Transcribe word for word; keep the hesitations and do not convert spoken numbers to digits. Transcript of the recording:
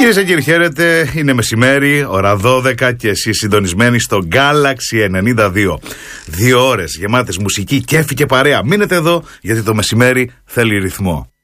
Κυρίες και κύριοι, χαίρετε. Είναι μεσημέρι, ώρα δώδεκα και εσείς συντονισμένοι στο Galaxy ενενήντα δύο. Δύο ώρες γεμάτες μουσική, κέφι και παρέα. Μείνετε εδώ, γιατί το μεσημέρι θέλει ρυθμό.